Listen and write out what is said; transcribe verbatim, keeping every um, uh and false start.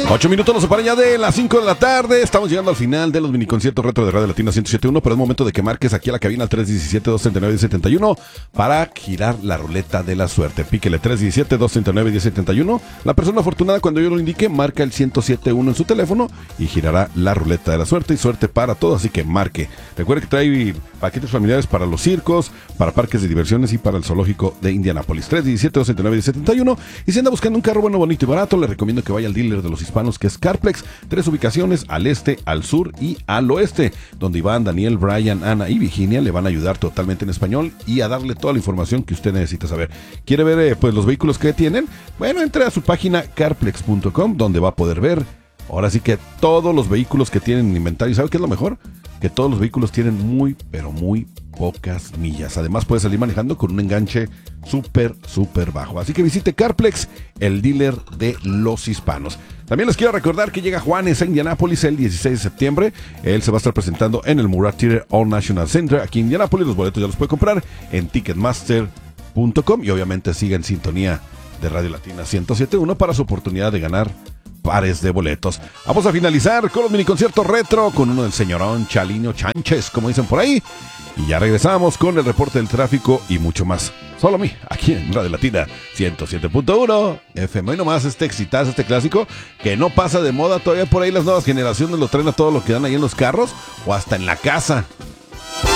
Ocho minutos nos separan ya de las cinco de la tarde. Estamos llegando al final de los miniconciertos retro de Radio Latina ciento siete punto uno, pero es momento de que marques aquí a la cabina al tres diecisiete, dos treinta y nueve, diez setenta y uno para girar la ruleta de la suerte. Píquele tres diecisiete, dos treinta y nueve, diez setenta y uno. La persona afortunada, cuando yo lo indique, marca el ciento siete punto uno en su teléfono y girará la ruleta de la suerte, y suerte para todos, así que marque. Recuerde que trae paquetes familiares para los circos, para parques de diversiones y para el zoológico de Indianápolis. tres diecisiete, dos treinta y nueve, diez setenta y uno. Y si anda buscando un carro bueno, bonito y barato, le recomiendo que vaya al dealer de los hispanos, que es Carplex. Tres ubicaciones: al este, al sur y al oeste, donde Iván, Daniel, Brian, Ana y Virginia le van a ayudar totalmente en español y a darle toda la información que usted necesita saber. ¿Quiere ver eh, pues los vehículos que tienen? Bueno, entre a su página carplex punto com, donde va a poder ver ahora sí que todos los vehículos que tienen en inventario. ¿Sabe qué es lo mejor? Que todos los vehículos tienen muy, pero muy pocas millas. Además, puede salir manejando con un enganche súper, súper bajo. Así que visite Carplex, el dealer de los hispanos. También les quiero recordar que llega Juanes a Indianápolis el dieciséis de septiembre. Él se va a estar presentando en el Murat Theater All National Center aquí en Indianápolis. Los boletos ya los puede comprar en ticketmaster punto com y obviamente siga en sintonía de Radio Latina ciento siete punto uno para su oportunidad de ganar pares de boletos. Vamos a finalizar con los miniconciertos retro con uno del señorón Chalino Chánchez, como dicen por ahí. Y ya regresamos con el reporte del tráfico y mucho más. Solo a mí, aquí en Radio Latina ciento siete punto uno F M. Y nomás este exitazo, este clásico, que no pasa de moda todavía. Por ahí las nuevas generaciones lo traen a todo lo que dan ahí en los carros o hasta en la casa.